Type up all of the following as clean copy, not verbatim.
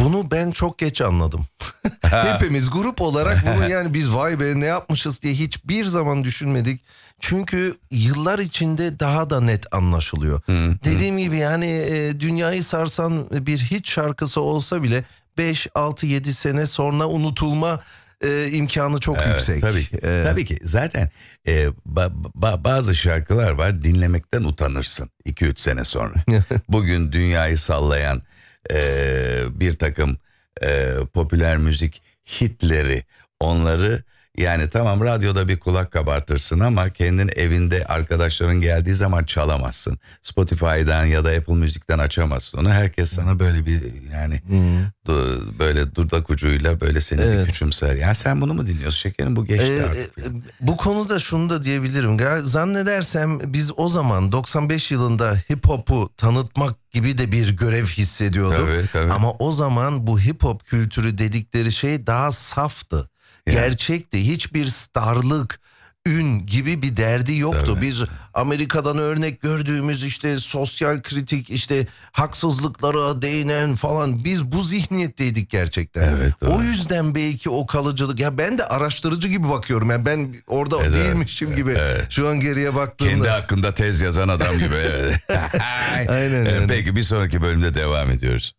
bunu ben çok geç anladım. Hepimiz grup olarak bunu yani biz vay be ne yapmışız diye hiçbir zaman düşünmedik. Çünkü yıllar içinde daha da net anlaşılıyor. Dediğim gibi yani dünyayı sarsan bir hit şarkısı olsa bile 5, 6, 7 sene sonra unutulma imkanı çok yüksek. Tabii ki. Tabii ki. Zaten bazı şarkılar var, dinlemekten utanırsın 2-3 sene sonra. Bugün dünyayı sallayan bir takım popüler müzik hitleri, onları yani tamam radyoda bir kulak kabartırsın ama kendin evinde arkadaşların geldiği zaman çalamazsın. Spotify'dan ya da Apple Music'ten açamazsın onu. Herkes sana böyle bir yani böyle dudak ucuyla böyle seni bir küçümser. Ya sen bunu mu dinliyorsun şekerim, bu geçti artık. Bu konuda şunu da diyebilirim. Zannedersem biz o zaman 95 yılında hip hop'u tanıtmak gibi de bir görev hissediyorduk. Tabii. Ama o zaman bu hip hop kültürü dedikleri şey daha saftı. Gerçekti. Hiçbir starlık, ün gibi bir derdi yoktu. Tabii. Biz Amerika'dan örnek gördüğümüz işte sosyal kritik, işte haksızlıklara değinen falan, biz bu zihniyetteydik gerçekten. Evet, o yüzden belki o kalıcılık, ya ben de araştırıcı gibi bakıyorum. Yani ben orada değilmişim gibi şu an geriye baktığımda. Kendi hakkında tez yazan adam gibi. Aynen. Peki bir sonraki bölümde devam ediyoruz.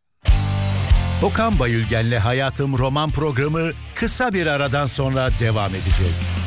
Okan Bayülgen'le Hayatım roman programı kısa bir aradan sonra devam edecek.